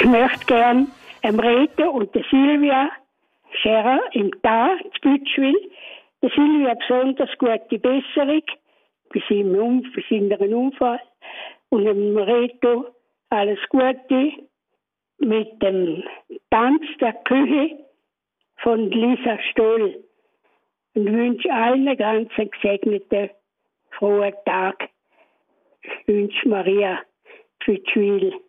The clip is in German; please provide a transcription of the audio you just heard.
möchte gern Reto und der Silvia Scherer im Tal, in Bütschwil. Der Silvia besonders gute Besserung bei seinem Unfall. Und dem Reto alles Gute mit dem Tanz der Küche von Lisa Stoll. Und wünsche allen einen ganz gesegneten, frohen Tag. Ich wünsche Maria Bütschwil.